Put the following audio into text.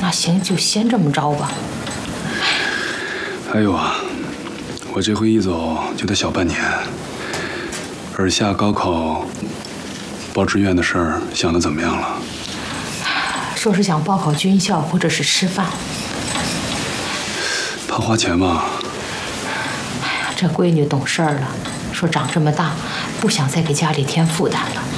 那行，就先这么着吧。 还有啊，我这回一走就得小半年。而下高考报志愿的事儿想得怎么样了？ 说是想报考军校或者是师范。 怕花钱吗？ 哎呀，这闺女懂事儿了，说长这么大不想再给家里添负担了。